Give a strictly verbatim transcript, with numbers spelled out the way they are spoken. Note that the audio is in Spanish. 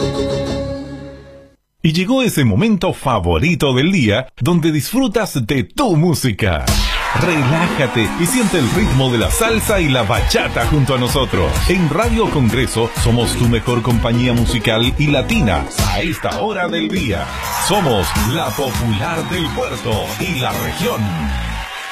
Y llegó ese momento favorito del día, donde disfrutas de tu música. Relájate y siente el ritmo de la salsa y la bachata junto a nosotros. En Radio Congreso somos tu mejor compañía musical y latina a esta hora del día. Somos la popular del puerto y la región.